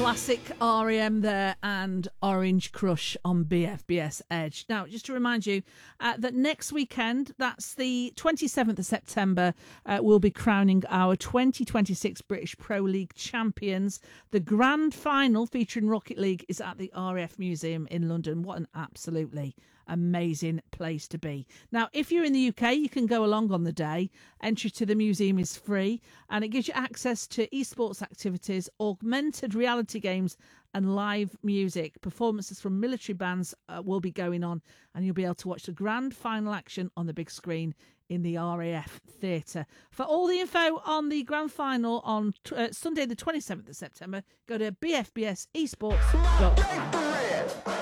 Classic REM there and Orange Crush on BFBS Edge. Now, just to remind you that next weekend, that's the 27th of September, we'll be crowning our 2026 British Pro League champions. The grand final featuring Rocket League is at the RAF Museum in London. What an absolutely amazing place to be. Now, if you're in the UK, you can go along on the day. Entry to the museum is free and it gives you access to esports activities, augmented reality games and live music. Performances from military bands will be going on and you'll be able to watch the grand final action on the big screen in the RAF Theatre. For all the info on the grand final on Sunday the 27th of September, go to bfbsesports.com.